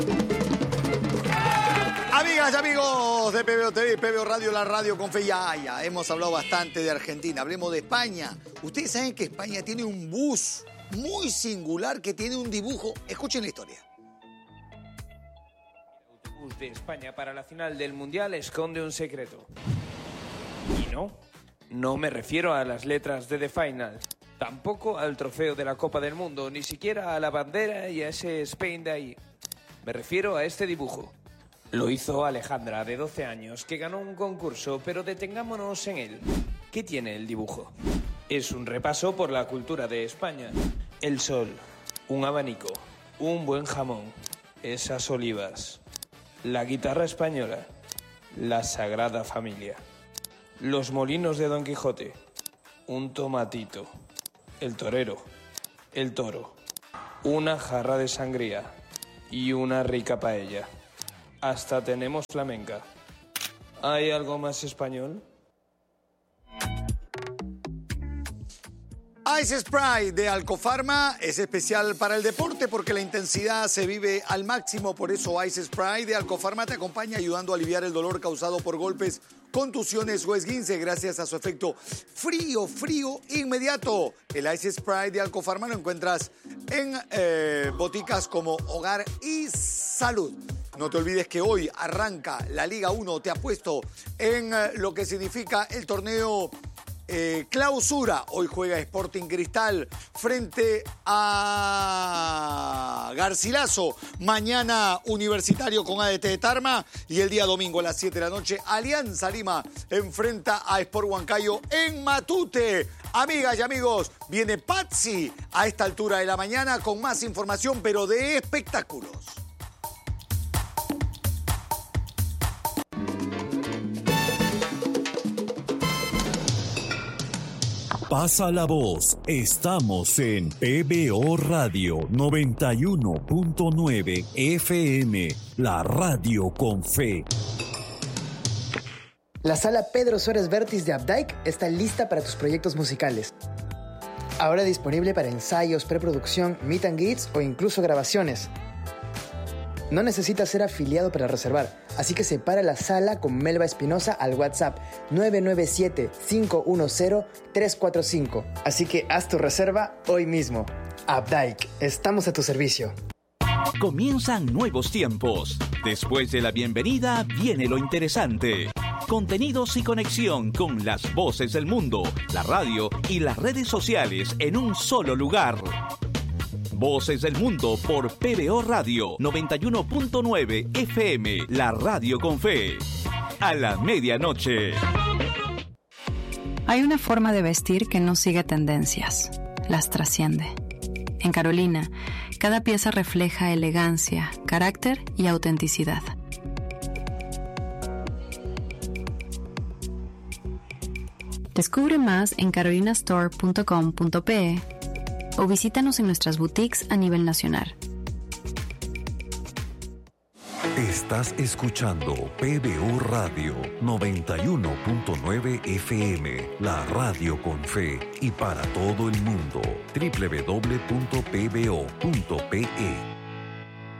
Amigas y amigos de PBO TV, PBO Radio, la radio con fe. Ya hemos hablado bastante de Argentina. Hablemos de España. Ustedes saben que España tiene un bus muy singular que tiene un dibujo. Escuchen la historia. El autobús de España para la final del Mundial esconde un secreto. Y no me refiero a las letras de The Final, tampoco al trofeo de la Copa del Mundo, ni siquiera a la bandera y a ese Spain de ahí. Me refiero a este dibujo. Lo hizo Alejandra, de 12 años, que ganó un concurso, pero detengámonos en él. ¿Qué tiene el dibujo? Es un repaso por la cultura de España. El sol, un abanico, un buen jamón, esas olivas, la guitarra española, la Sagrada Familia, los molinos de Don Quijote, un tomatito, el torero, el toro, una jarra de sangría y una rica paella. Hasta tenemos flamenca. ¿Hay algo más español? Ice Sprite de Alcofarma es especial para el deporte porque la intensidad se vive al máximo. Por eso Ice Sprite de Alcofarma te acompaña ayudando a aliviar el dolor causado por golpes, contusiones o esguince gracias a su efecto frío inmediato. El Ice Sprite de Alcofarma lo encuentras en boticas como Hogar y Salud. No te olvides que hoy arranca la Liga 1. Te apuesto en lo que significa el torneo Clausura. Hoy juega Sporting Cristal frente a Garcilaso. Mañana Universitario con ADT de Tarma. Y el día domingo a las 7 de la noche, Alianza Lima enfrenta a Sport Huancayo en Matute. Amigas y amigos, viene Patsi a esta altura de la mañana con más información, pero de espectáculos. Pasa la voz, estamos en PBO Radio 91.9 FM, la radio con fe. La sala Pedro Suárez Vértiz de Updike está lista para tus proyectos musicales. Ahora disponible para ensayos, preproducción, meet and greets o incluso grabaciones. No necesitas ser afiliado para reservar, así que separa la sala con Melba Espinosa al WhatsApp 997-510-345. Así que haz tu reserva hoy mismo. Updike, estamos a tu servicio. Comienzan nuevos tiempos. Después de la bienvenida viene lo interesante. Contenidos y conexión con las voces del mundo, la radio y las redes sociales en un solo lugar. Voces del Mundo por PBO Radio 91.9 FM, la radio con fe. A la medianoche. Hay una forma de vestir que no sigue tendencias, las trasciende. En Carolina, cada pieza refleja elegancia, carácter y autenticidad. Descubre más en carolinastore.com.pe o visítanos en nuestras boutiques a nivel nacional. Estás escuchando PBO Radio 91.9 FM, la radio con fe y para todo el mundo. www.pbo.pe